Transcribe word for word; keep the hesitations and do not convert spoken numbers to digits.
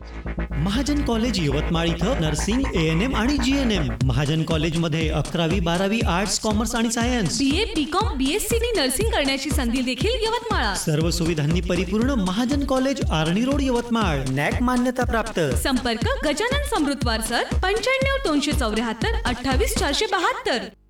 Mahajan college Yavatmal इथं nursing, A N M आणि G N M. Mahajan कॉलेजमध्ये अकरावी बारावी आर्ट्स, कॉमर्स आणि सायन्स. बी ए, बी कॉम, बी एस सी नी नर्सिंग करण्याची संधी देखील यवतमाळात. सर्व सुविधांनी परिपूर्ण महाजन कॉलेज, आर्णी रोड, यवतमाळ. नॅक मान्यता प्राप्त. संपर्क गजानन समृद्धवार सर, पंच्याण्णव दोनशे चौऱ्याहत्तर अठ्ठावीस चारशे बहात्तर.